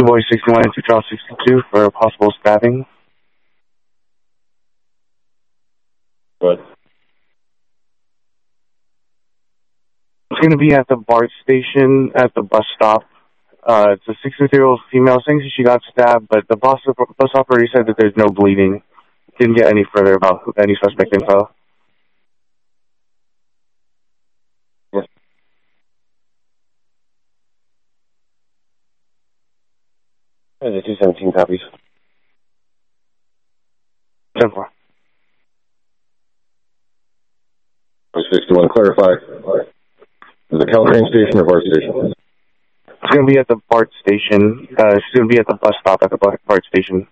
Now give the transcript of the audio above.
Boy 61 and 2 Charles 62 for a possible stabbing. What? It's going to be at the BART station at the bus stop. It's a 63-year-old female saying she got stabbed, but the bus operator said that there's no bleeding. Didn't get any further about any suspect info. Yes. The 217 copies. 10-4. 61, clarify. Is it Caltrain station or BART station? It's going to be at the BART station. It's going to be at the bus stop at the BART station.